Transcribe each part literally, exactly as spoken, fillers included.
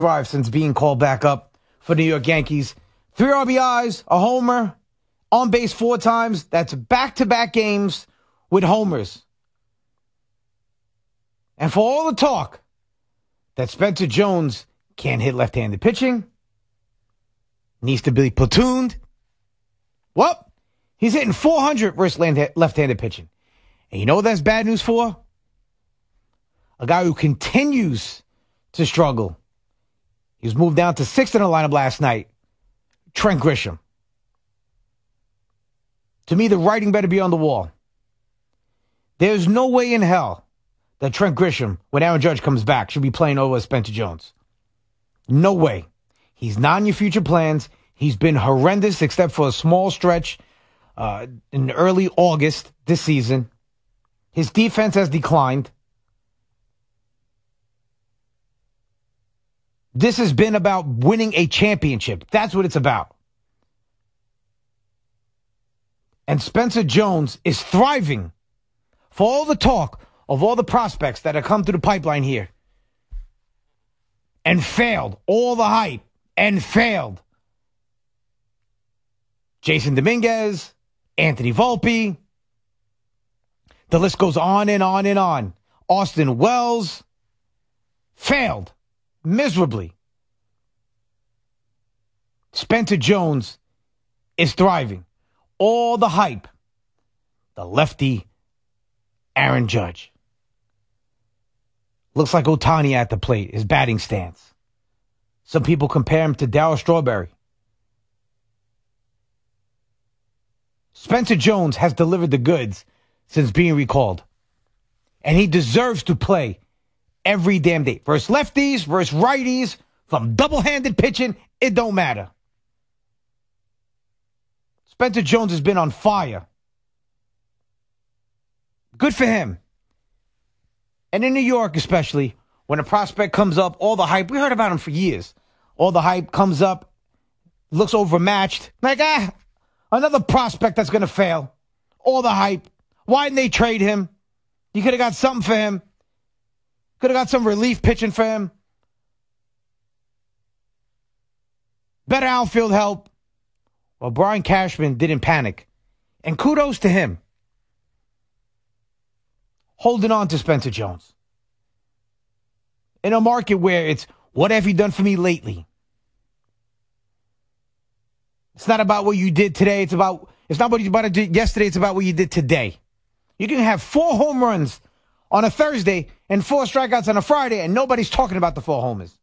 Drive since being called back up for the New York Yankees. Three R B Is, a homer, on base four times. That's back-to-back games with homers. And for all the talk that Spencer Jones can't hit left-handed pitching, needs to be platooned, well, he's hitting four hundred versus left-handed pitching. And you know what that's bad news for? A guy who continues to struggle. He was moved down to sixth in the lineup last night. Trent Grisham. To me, the writing better be on the wall. There's no way in hell that Trent Grisham, when Aaron Judge comes back, should be playing over Spencer Jones. No way. He's not in your future plans. He's been horrendous except for a small stretch uh, in early August this season. His defense has declined. This has been about winning a championship. That's what it's about. And Spencer Jones is thriving for all the talk of all the prospects that have come through the pipeline here and failed. All the hype and failed. Jason Dominguez, Anthony Volpe. The list goes on and on and on. Austin Wells failed miserably. Spencer Jones is thriving. All the hype. The lefty, Aaron Judge. Looks like Ohtani at the plate, his batting stance. Some people compare him to Darryl Strawberry. Spencer Jones has delivered the goods since being recalled. And he deserves to play every damn day. Versus lefties, versus righties, from double-handed pitching, it don't matter. Spencer Jones has been on fire. Good for him. And in New York especially, when a prospect comes up, all the hype, we heard about him for years. All the hype comes up, looks overmatched. Like, ah, another prospect that's going to fail. All the hype. Why didn't they trade him? You could have got something for him. Could have got some relief pitching for him. Better outfield help. Well, Brian Cashman didn't panic. And kudos to him. Holding on to Spencer Jones. In a market where it's, what have you done for me lately? It's not about what you did today. It's about, it's not what you about to do yesterday. It's about what you did today. You can have four home runs on a Thursday and four strikeouts on a Friday, and nobody's talking about the four homers.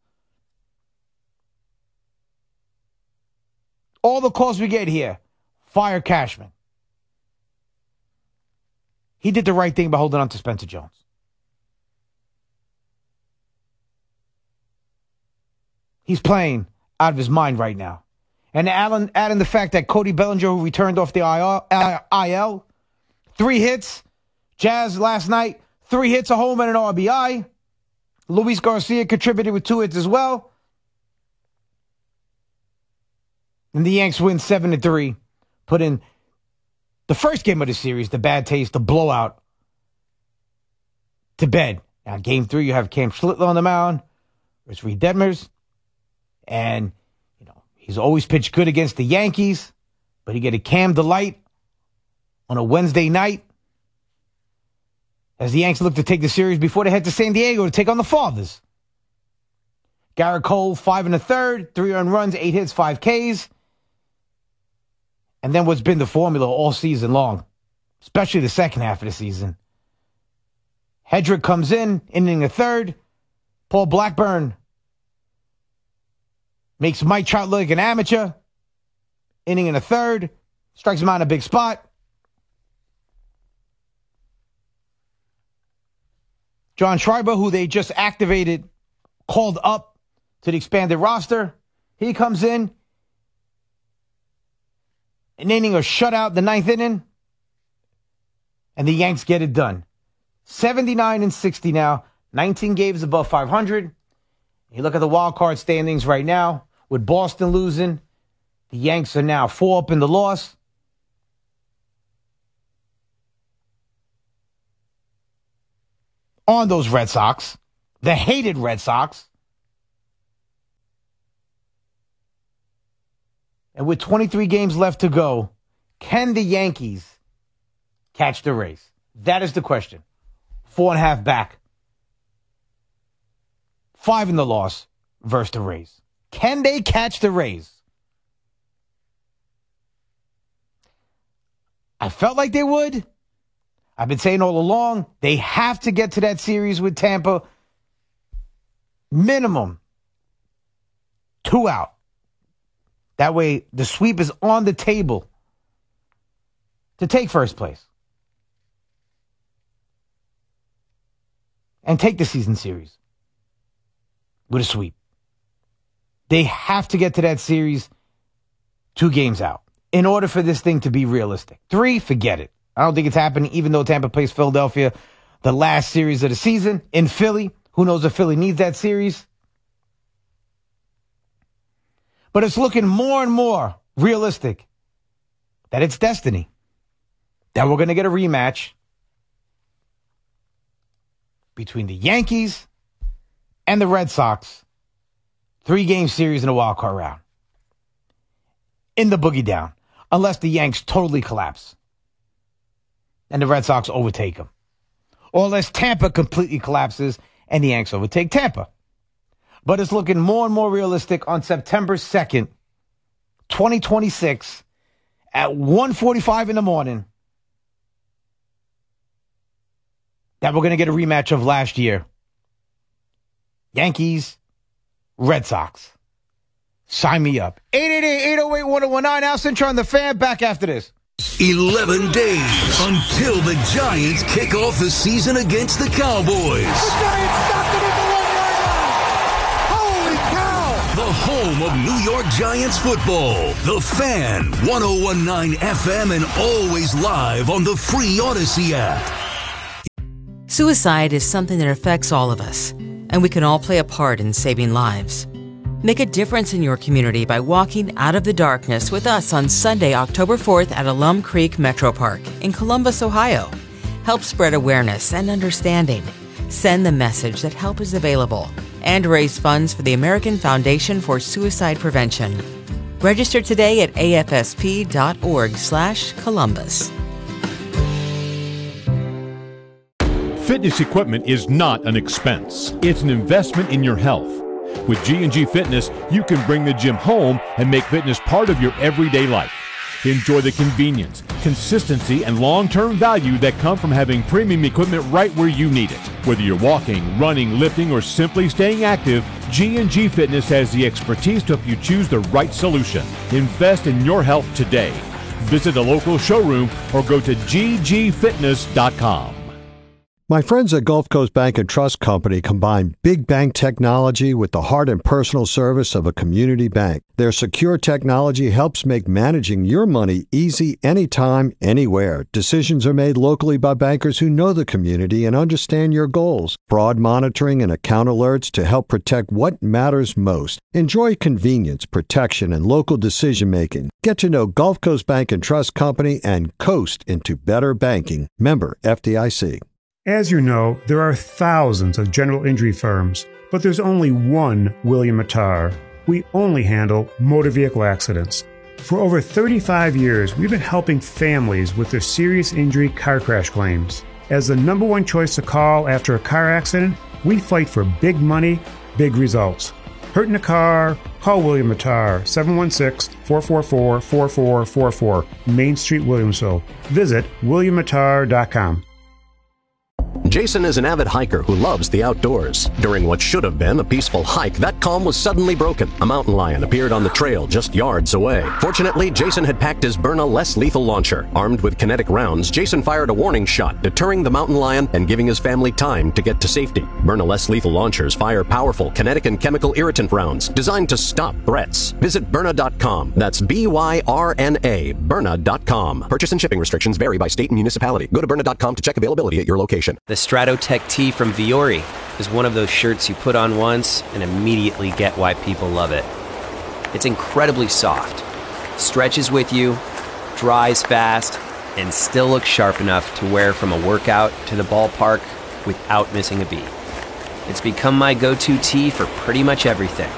All the calls we get here, fire Cashman. He did the right thing by holding on to Spencer Jones. He's playing out of his mind right now. And Alan, adding the fact that Cody Bellinger, who returned off the I L, three hits. Jazz last night, three hits, a home, and an R B I. Luis Garcia contributed with two hits as well. And the Yanks win seven to three. Put in the first game of the series, the bad taste, the blowout, to bed. Now, game three, you have Cam Schlittler on the mound versus Reed Detmers. And, you know, he's always pitched good against the Yankees, but he get a Cam Delight on a Wednesday night as the Yanks look to take the series before they head to San Diego to take on the Fathers. Garrett Cole, five and a third, three earned runs, eight hits, five Ks. And then what's been the formula all season long, especially the second half of the season. Hedrick comes in, inning a third. Paul Blackburn makes Mike Trout look like an amateur. Inning and a third. Strikes him out in a big spot. John Schreiber, who they just activated, called up to the expanded roster. He comes in. An inning or shutout, the ninth inning. And the Yanks get it done. seventy-nine and sixty now. nineteen games above five hundred. You look at the wild card standings right now. With Boston losing, the Yanks are now four up in the loss. On those Red Sox, the hated Red Sox. And with twenty-three games left to go, can the Yankees catch the Rays? That is the question. Four and a half back. Five in the loss versus the Rays. Can they catch the Rays? I felt like they would. I've been saying all along, they have to get to that series with Tampa. Minimum two out. That way, the sweep is on the table to take first place and take the season series with a sweep. They have to get to that series two games out in order for this thing to be realistic. Three, forget it. I don't think it's happening, even though Tampa plays Philadelphia the last series of the season in Philly. Who knows if Philly needs that series? But it's looking more and more realistic that it's destiny, that we're going to get a rematch between the Yankees and the Red Sox. Three-game series in a wild card round. In the boogie down. Unless the Yanks totally collapse and the Red Sox overtake them. Or unless Tampa completely collapses and the Yanks overtake Tampa. But it's looking more and more realistic on September second, twenty twenty-six at one forty-five in the morning that we're going to get a rematch of last year. Yankees, Red Sox. Sign me up. eight eight eight, eight oh eight, one oh one nine. Al Cintron, the Fan, back after this. eleven days until the Giants kick off the season against the Cowboys. The Giants stopped it at the one-yard line. Holy cow! The home of New York Giants football. The Fan, one oh one point nine F M and always live on the free Odyssey app. Suicide is something that affects all of us, and we can all play a part in saving lives. Make a difference in your community by walking out of the darkness with us on Sunday, October fourth at Alum Creek Metro Park in Columbus, Ohio. Help spread awareness and understanding. Send the message that help is available and raise funds for the American Foundation for Suicide Prevention. Register today at afsp.org slash Columbus. Fitness equipment is not an expense. It's an investment in your health. With G and G Fitness, you can bring the gym home and make fitness part of your everyday life. Enjoy the convenience, consistency, and long-term value that come from having premium equipment right where you need it. Whether you're walking, running, lifting, or simply staying active, G and G Fitness has the expertise to help you choose the right solution. Invest in your health today. Visit a local showroom or go to g g fitness dot com. My friends at Gulf Coast Bank and Trust Company combine big bank technology with the heart and personal service of a community bank. Their secure technology helps make managing your money easy anytime, anywhere. Decisions are made locally by bankers who know the community and understand your goals. Fraud monitoring and account alerts to help protect what matters most. Enjoy convenience, protection, and local decision-making. Get to know Gulf Coast Bank and Trust Company and coast into better banking. Member F D I C. As you know, there are thousands of general injury firms, but there's only one William Mattar. We only handle motor vehicle accidents. For over thirty-five years, we've been helping families with their serious injury car crash claims. As the number one choice to call after a car accident, we fight for big money, big results. Hurt in a car? Call William Mattar, seven one six, four four four, four four four four, Main Street, Williamsville. Visit william mattar dot com. Jason is an avid hiker who loves the outdoors. During what should have been a peaceful hike, that calm was suddenly broken. A mountain lion appeared on the trail just yards away. Fortunately, Jason had packed his Byrna less lethal launcher. Armed with kinetic rounds, Jason fired a warning shot, deterring the mountain lion and giving his family time to get to safety. Byrna less lethal launchers fire powerful kinetic and chemical irritant rounds designed to stop threats. Visit Byrna dot com. That's B Y R N A, Byrna dot com. Purchase and shipping restrictions vary by state and municipality. Go to Byrna dot com to check availability at your location. The Stratotech tee from Viore is one of those shirts you put on once and immediately get why people love it. It's incredibly soft, stretches with you, dries fast, and still looks sharp enough to wear from a workout to the ballpark without missing a beat. It's become my go-to tee for pretty much everything.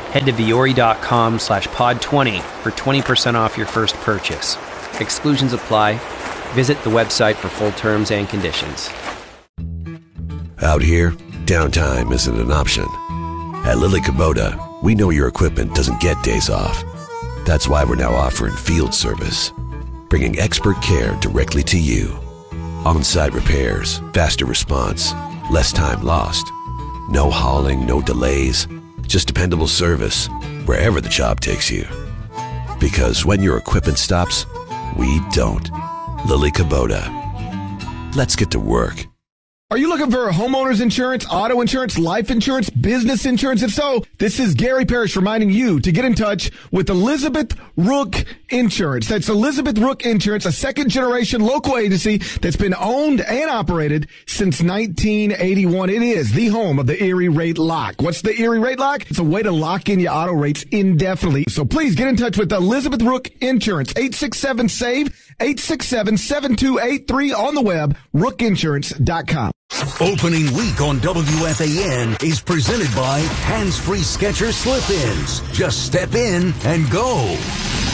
Head to Viore.com slash pod 20 for twenty percent off your first purchase. Exclusions apply. Visit the website for full terms and conditions. Out here, downtime isn't an option. At Lily Kubota, we know your equipment doesn't get days off. That's why we're now offering field service, bringing expert care directly to you. On-site repairs, faster response, less time lost. No hauling, no delays, just dependable service wherever the job takes you. Because when your equipment stops, we don't. Lily Kubota. Let's get to work. Are you looking for homeowners insurance, auto insurance, life insurance, business insurance? If so, this is Gary Parrish reminding you to get in touch with Elizabeth Rook Insurance. That's Elizabeth Rook Insurance, a second-generation local agency that's been owned and operated since nineteen eighty-one. It is the home of the Erie Rate Lock. What's the Erie Rate Lock? It's a way to lock in your auto rates indefinitely. So please get in touch with Elizabeth Rook Insurance, eight six seven, S A V E, eight six seven, seven two eight three on the web, rook insurance dot com. Opening week on W F A N is presented by Hands-Free Skechers Slip-Ins. Just step in and go.